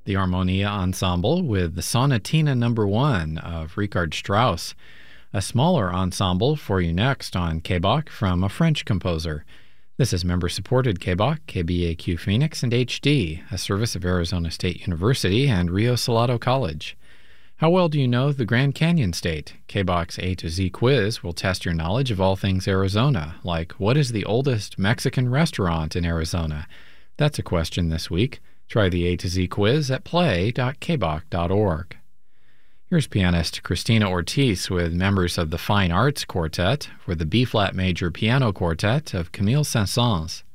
the Armonia Ensemble with the Sonatina No. 1 of Richard Strauss. A smaller ensemble for you next on KBOK from a French composer. This is member-supported KBOK, KBAQ Phoenix, and HD, a service of Arizona State University and Rio Salado College. How well do you know the Grand Canyon State? KBOK's A to Z quiz will test your knowledge of all things Arizona, like what is the oldest Mexican restaurant in Arizona? That's a question this week. Try the A to Z quiz at play.kbok.org. Here's pianist Cristina Ortiz with members of the Fine Arts Quartet for the B-flat major piano quartet of Camille Saint-Saëns.